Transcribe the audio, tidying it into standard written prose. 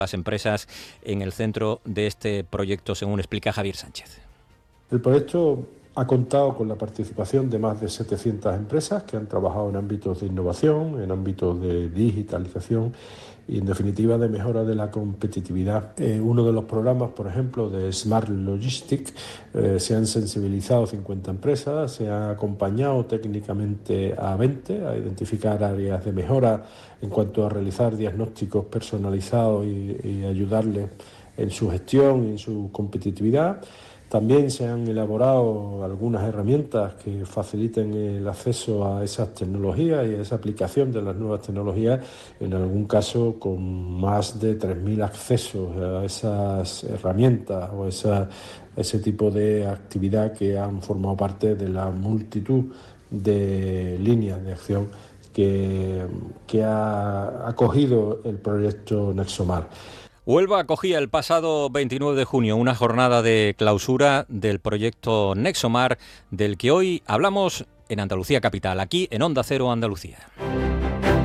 las empresas en el centro de este proyecto, según explica Javier Sánchez. El proyecto ha contado con la participación de más de 700 empresas que han trabajado en ámbitos de innovación, en ámbitos de digitalización y, en definitiva, de mejora de la competitividad. Uno de los programas, por ejemplo, de Smart Logistics, se han sensibilizado 50 empresas, se ha acompañado técnicamente a 20 a identificar áreas de mejora en cuanto a realizar diagnósticos personalizados y ayudarles en su gestión y en su competitividad. También se han elaborado algunas herramientas que faciliten el acceso a esas tecnologías y a esa aplicación de las nuevas tecnologías, en algún caso con más de 3.000 accesos a esas herramientas o ese tipo de actividad que han formado parte de la multitud de líneas de acción que ha acogido el proyecto Nexomar. Huelva acogía el pasado 29 de junio una jornada de clausura del proyecto Nexomar, del que hoy hablamos en Andalucía Capital, aquí en Onda Cero Andalucía.